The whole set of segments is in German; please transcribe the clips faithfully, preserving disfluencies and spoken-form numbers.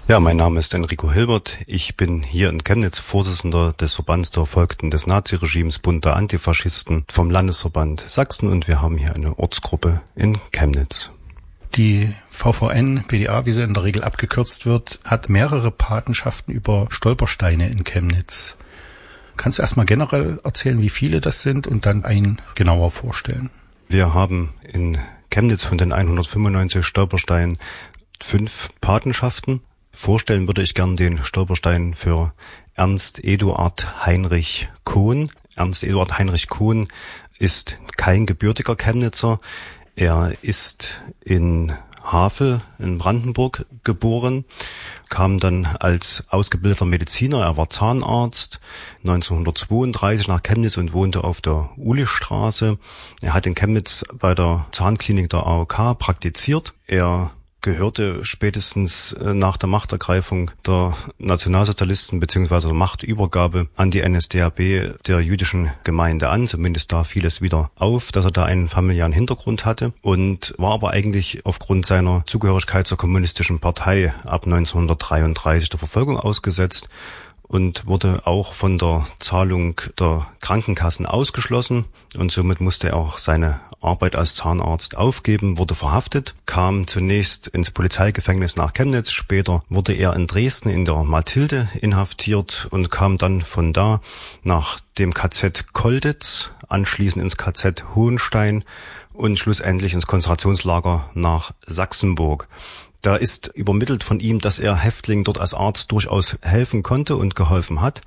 Ja, mein Name ist Enrico Hilbert. Ich bin hier in Chemnitz Vorsitzender des Verbands der Verfolgten des Naziregimes Bund der Antifaschisten vom Landesverband Sachsen und wir haben hier eine Ortsgruppe in Chemnitz. Die V V N, P D A, wie sie in der Regel abgekürzt wird, hat mehrere Patenschaften über Stolpersteine in Chemnitz. Kannst du erstmal generell erzählen, wie viele das sind und dann einen genauer vorstellen? Wir haben in Chemnitz von den hundertfünfundneunzig Stolpersteinen fünf Patenschaften. Vorstellen würde ich gern den Stolperstein für Ernst Eduard Heinrich Kohn. Ernst Eduard Heinrich Kohn ist kein gebürtiger Chemnitzer. Er ist in Havel in Brandenburg geboren, kam dann als ausgebildeter Mediziner, er war Zahnarzt, neunzehnhundertzweiunddreißig nach Chemnitz und wohnte auf der Ulistraße. Er hat in Chemnitz bei der Zahnklinik der A O K praktiziert. Er gehörte spätestens nach der Machtergreifung der Nationalsozialisten bzw. der Machtübergabe an die N S D A B der jüdischen Gemeinde an. Zumindest da fiel es wieder auf, dass er da einen familiären Hintergrund hatte und war aber eigentlich aufgrund seiner Zugehörigkeit zur kommunistischen Partei ab neunzehnhundertdreiunddreißig der Verfolgung ausgesetzt und wurde auch von der Zahlung der Krankenkassen ausgeschlossen und somit musste er auch seine Arbeit als Zahnarzt aufgeben, wurde verhaftet, kam zunächst ins Polizeigefängnis nach Chemnitz, später wurde er in Dresden in der Mathilde inhaftiert und kam dann von da nach dem K Z Kolditz, anschließend ins K Z Hohenstein und schlussendlich ins Konzentrationslager nach Sachsenburg. Da ist übermittelt von ihm, dass er Häftlingen dort als Arzt durchaus helfen konnte und geholfen hat.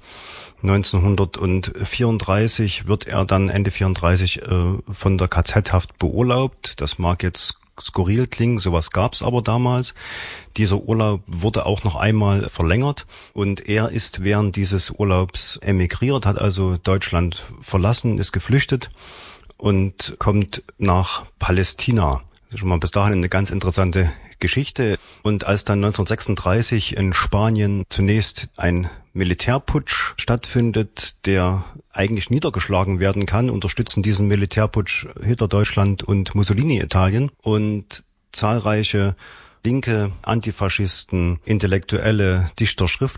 neunzehnhundertvierunddreißig wird er dann Ende vierunddreißig äh, von der K Z-Haft beurlaubt. Das mag jetzt skurril klingen, sowas gab's aber damals. Dieser Urlaub wurde auch noch einmal verlängert und er ist während dieses Urlaubs emigriert, hat also Deutschland verlassen, ist geflüchtet und kommt nach Palästina. Das ist schon mal bis dahin eine ganz interessante Geschichte. Und als dann neunzehnhundertsechsunddreißig in Spanien zunächst ein Militärputsch stattfindet, der eigentlich niedergeschlagen werden kann, unterstützen diesen Militärputsch Hitler Deutschland und Mussolini Italien und zahlreiche linke Antifaschisten, Intellektuelle, Dichter, Schriftsteller